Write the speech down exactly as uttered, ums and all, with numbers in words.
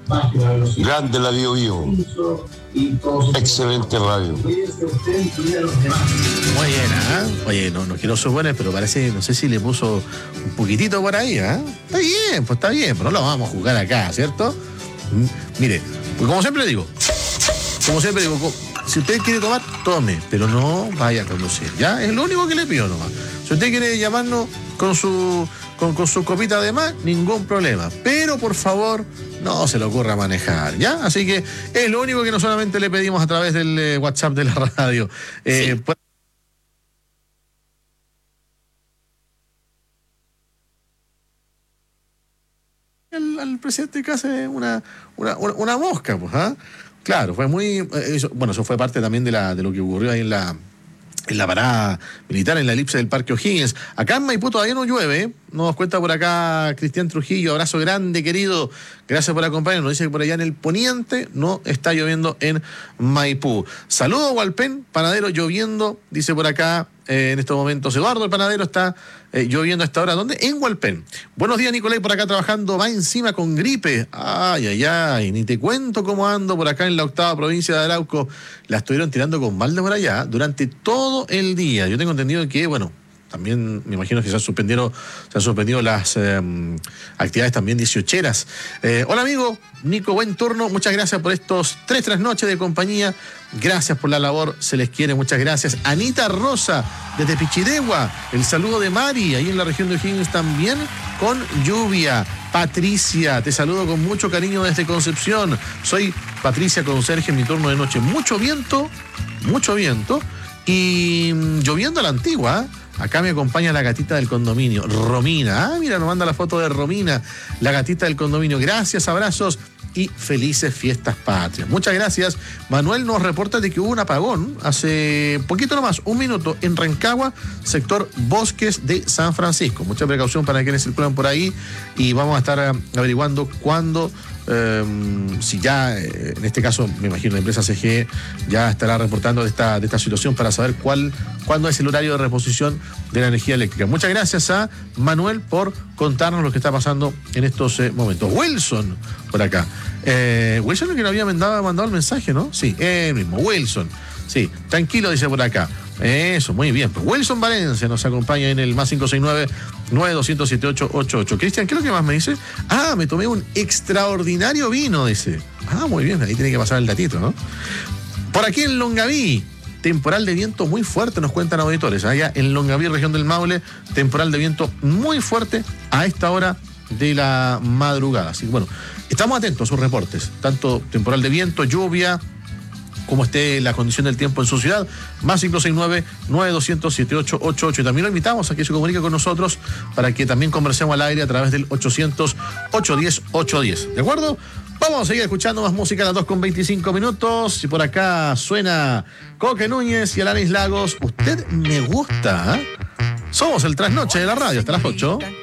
Grande la Bio Bio. Excelente radio. Muy buena, ¿eh? Oye, no, no quiero suponer, pero parece, no sé si le puso un poquitito por ahí, ¿eh? Está bien, pues está bien, pero no lo vamos a jugar acá, ¿cierto? M- mire, pues como siempre digo, como siempre digo, si usted quiere tomar, tome, pero no vaya a conducir, ¿ya? Es lo único que le pido nomás. Si usted quiere llamarnos con su, con, con su copita de más, ningún problema. Pero, por favor, no se le ocurra manejar, ¿ya? Así que es lo único que no solamente le pedimos a través del eh, WhatsApp de la radio. Eh, Sí. pues, al, al presidente casi una, una, una, una mosca, pues, ¿ah? Claro, fue muy... eh, eso- bueno, eso fue parte también de, la, de lo que ocurrió ahí en la... en la parada militar, en la elipse del Parque O'Higgins. Acá en Maipú todavía no llueve, ¿eh? Nos cuenta por acá Cristian Trujillo, abrazo grande, querido. Gracias por acompañarnos. Nos dice que por allá en el poniente no está lloviendo en Maipú. Saludos, Hualpén, panadero lloviendo, dice por acá eh, en estos momentos. Eduardo, el panadero, está eh, lloviendo a esta hora. ¿Dónde? En Hualpén. Buenos días, Nicolai, por acá trabajando, va encima con gripe. Ay, ay, ay, ni te cuento cómo ando por acá en la octava provincia de Arauco. La estuvieron tirando con balde por allá durante todo el día. Yo tengo entendido que, bueno, también me imagino que se han suspendido, se han suspendido las eh, actividades también dieciocheras. Eh, hola amigo, Nico, buen turno. Muchas gracias por estos tres trasnoches de compañía. Gracias por la labor, se les quiere, muchas gracias. Anita Rosa, desde Pichidegua. El saludo de Mari, ahí en la región de O'Higgins también, con lluvia. Patricia, te saludo con mucho cariño desde Concepción. Soy Patricia Conserje en mi turno de noche. Mucho viento, mucho viento. Y mm, lloviendo a la antigua, ¿eh? Acá me acompaña la gatita del condominio, Romina. Ah, mira, nos manda la foto de Romina, la gatita del condominio. Gracias, abrazos y felices fiestas patrias. Muchas gracias. Manuel nos reporta de que hubo un apagón hace poquito nomás, un minuto, en Rancagua, sector Bosques de San Francisco. Mucha precaución para quienes circulan por ahí y vamos a estar eh, averiguando cuándo, eh, si ya, eh, en este caso, me imagino la empresa C G E ya estará reportando de esta, de esta situación para saber cuál, cuándo es el horario de reposición de la energía eléctrica. Muchas gracias a Manuel por contarnos lo que está pasando en estos eh, momentos. Wilson, por acá. Eh, Wilson es el que nos había mandado, mandado el mensaje, ¿no? Sí, él mismo, Wilson. Sí, tranquilo, dice por acá. Eso, muy bien. Pues Wilson Valencia nos acompaña en el más cinco seis nueve, nueve dos cero cero, siete ocho ocho ocho. Cristian, ¿qué es lo que más me dice? Ah, me tomé un extraordinario vino, dice. Ah, muy bien, ahí tiene que pasar el datito, ¿no? Por aquí en Longaví, temporal de viento muy fuerte, nos cuentan auditores. Allá en Longaví, región del Maule, temporal de viento muy fuerte a esta hora de la madrugada. Así que bueno, estamos atentos a sus reportes, tanto temporal de viento, lluvia, como esté la condición del tiempo en su ciudad. Más cinco seis nueve, nueve dos cero cero, siete ocho ocho ocho. Y también lo invitamos a que se comunique con nosotros para que también conversemos al aire a través del ochocientos, ochocientos diez, ochocientos diez. ¿De acuerdo? Vamos a seguir escuchando más música a las dos con veinticinco minutos. Y por acá suena Coque Núñez y Alanis Lagos. Usted me gusta, ¿eh? Somos el trasnoche de la radio hasta las ocho.